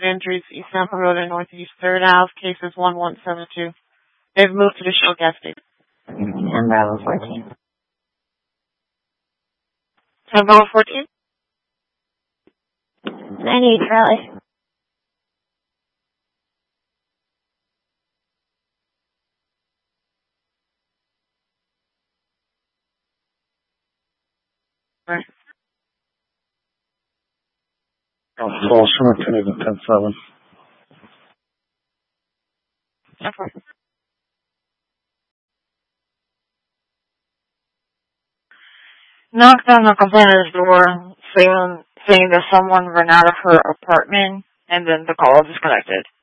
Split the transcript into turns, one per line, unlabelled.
Andrews, East Sample Road and Northeast 3rd Ave, cases 1172. They've moved to the Shell gas station.
And Bravo 14.
And Bravo 14?
98 Charlie.
Right.
Falls from a 10-7.
Okay. Knocked on the complainer's door, saying that someone ran out of her apartment, and then the call disconnected.